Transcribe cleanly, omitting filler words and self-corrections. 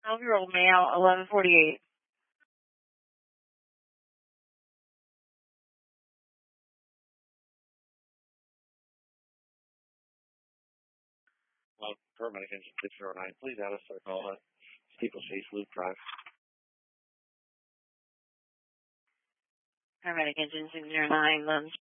12-year-old male, 1148. Paramedic engine 609, please add us to the call at Steeplechase Loop Drive. Paramedic engine 609,